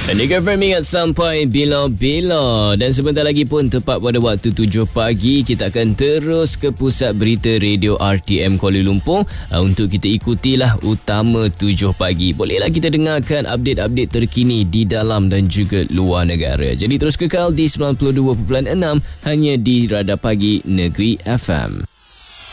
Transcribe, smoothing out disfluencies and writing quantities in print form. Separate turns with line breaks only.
Andika FM ingat sampai bila-bila. Dan sebentar lagi pun tepat pada waktu 7 pagi kita akan terus ke pusat berita radio RTM Kuala Lumpur untuk kita ikutilah utama 7 pagi. Bolehlah kita dengarkan update-update terkini di dalam dan juga luar negara. Jadi terus kekal di 92.6 hanya di Radar Pagi Negeri FM.